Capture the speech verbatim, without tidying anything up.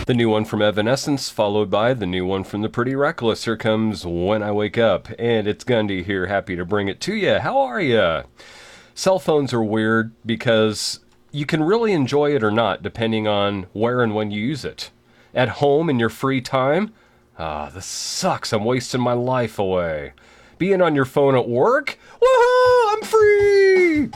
The new one from Evanescence, followed by the new one from the Pretty Reckless. Here comes When I Wake Up, and it's Gundy here, happy to bring it to you. How are you? Cell phones are weird because you can really enjoy it or not, depending on where and when you use it. At home in your free time? Ah, this sucks. I'm wasting my life away. Being on your phone at work? Woohoo! I'm free!